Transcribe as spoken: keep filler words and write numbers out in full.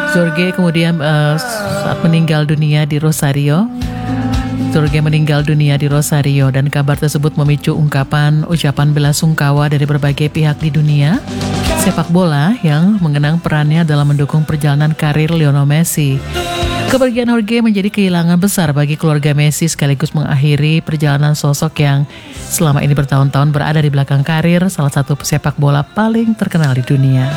Jorge kemudian uh, saat meninggal dunia di Rosario. Jorge meninggal dunia di Rosario dan kabar tersebut memicu ungkapan ucapan belasungkawa dari berbagai pihak di dunia sepak bola yang mengenang perannya dalam mendukung perjalanan karir Lionel Messi. Kepergian Jorge menjadi kehilangan besar bagi keluarga Messi sekaligus mengakhiri perjalanan sosok yang selama ini bertahun-tahun berada di belakang karir salah satu pesepak bola paling terkenal di dunia.